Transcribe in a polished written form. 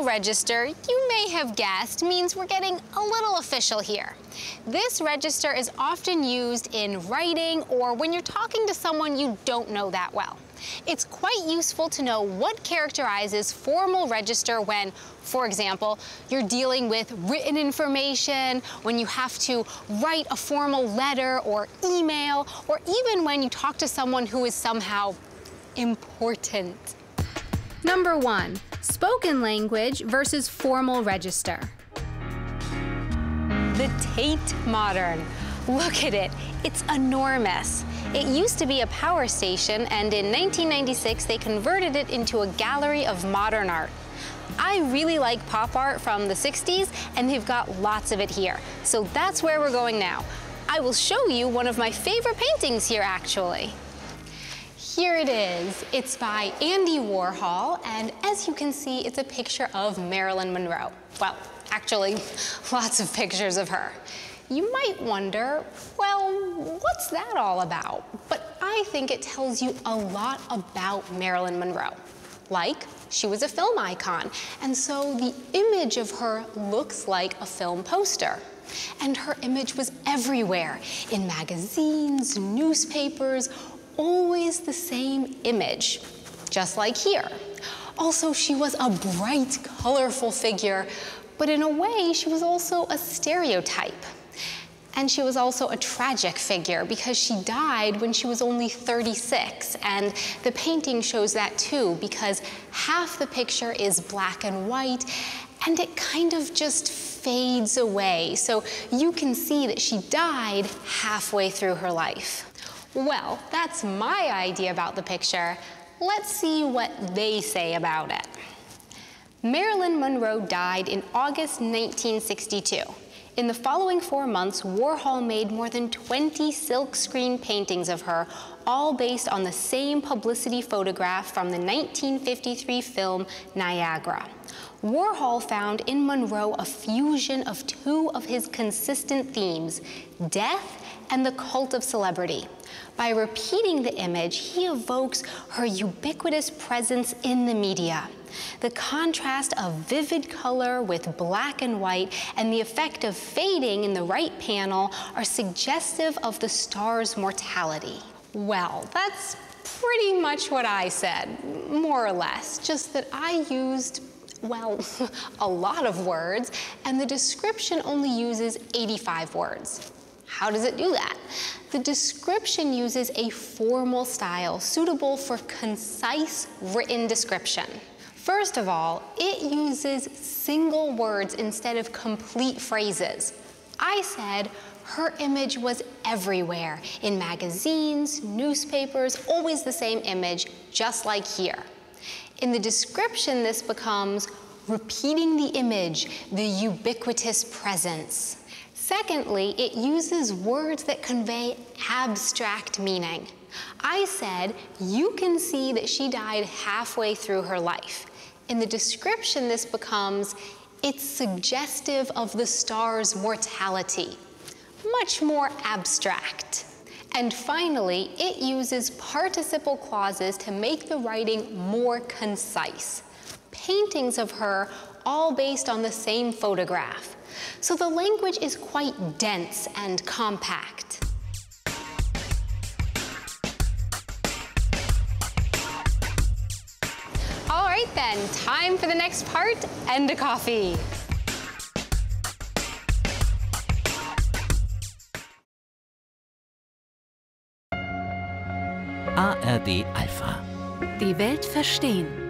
register, you may have guessed, means we're getting a little official here. This register is often used in writing or when you're talking to someone you don't know that well. It's quite useful to know what characterizes formal register when, for example, you're dealing with written information, when you have to write a formal letter or email, or even when you talk to someone who is somehow important. Number 1, spoken language versus formal register. The Tate Modern. Look at it, it's enormous. It used to be a power station, and in 1996 they converted it into a gallery of modern art. I really like pop art from the 60s, and they've got lots of it here. So that's where we're going now. I will show you one of my favorite paintings here, actually. Here it is. It's by Andy Warhol, and as you can see, it's a picture of Marilyn Monroe. Well, actually, lots of pictures of her. You might wonder, well, what's that all about? But I think it tells you a lot about Marilyn Monroe. Like, she was a film icon, and so the image of her looks like a film poster. And her image was everywhere, in magazines, newspapers, always the same image, just like here. Also, she was a bright, colorful figure, but in a way, she was also a stereotype. And she was also a tragic figure because she died when she was only 36. And the painting shows that too, because half the picture is black and white, and it kind of just fades away. So you can see that she died halfway through her life. Well, that's my idea about the picture. Let's see what they say about it. Marilyn Monroe died in August 1962. In the following 4 months, Warhol made more than 20 silkscreen paintings of her, all based on the same publicity photograph from the 1953 film Niagara. Warhol found in Monroe a fusion of two of his consistent themes, death and the cult of celebrity. By repeating the image, he evokes her ubiquitous presence in the media. The contrast of vivid color with black and white and the effect of fading in the right panel are suggestive of the star's mortality. Well, that's pretty much what I said, more or less, just that I used, well, a lot of words, and the description only uses 85 words. How does it do that? The description uses a formal style suitable for concise written description. First of all, it uses single words instead of complete phrases. I said her image was everywhere, in magazines, newspapers, always the same image, just like here. In the description, this becomes repeating the image, the ubiquitous presence. Secondly, it uses words that convey abstract meaning. I said, you can see that she died halfway through her life. In the description, this becomes, it's suggestive of the star's mortality. Much more abstract. And finally, it uses participle clauses to make the writing more concise. Paintings of her, all based on the same photograph. So the language is quite dense and compact. All right then, time for the next part and a coffee. ARD Alpha. Die Welt verstehen.